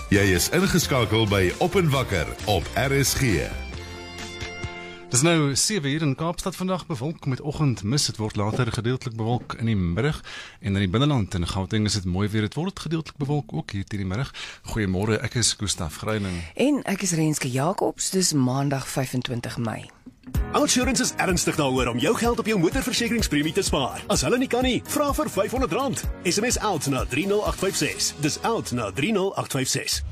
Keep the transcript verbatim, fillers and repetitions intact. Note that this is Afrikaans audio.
Jy is ingeskakel by Op en Wakker op R S G. Dis nou sewe uur in Kaapstad vandag bewolk met oggendmis. Het word later gedeeltelik bewolk in die middag. En in die binneland in Gauteng is dit mooi weer. Het word gedeeltelik bewolk ook hier teen die middag. Goeiemôre, ek is Gustaf Greiling. En ek is Renske Jacobs, dis Maandag vyfentwintig Mei. Outsurance is ernstig daaroor om jou geld op jou motorversekeringspremie te spaar. As hulle nie kan nie, vra vir vyfhonderd rand. S M S OUT na drie nul agt vyf ses. Dis OUT na drie nul agt vyf ses.